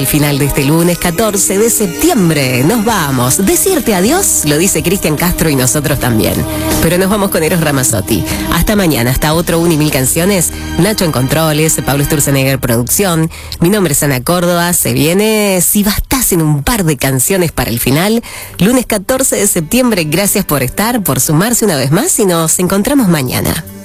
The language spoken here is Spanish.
Al final de este lunes 14 de septiembre nos vamos. Decirte adiós lo dice Cristian Castro y nosotros también. Pero nos vamos con Eros Ramazzotti. Hasta mañana, hasta otro 1.000 canciones. Nacho en controles, Pablo Sturzenegger producción. Mi nombre es Ana Córdoba. Se viene Si Bastasen un par de canciones para el final. Lunes 14 de septiembre. Gracias por estar, por sumarse una vez más y nos encontramos mañana.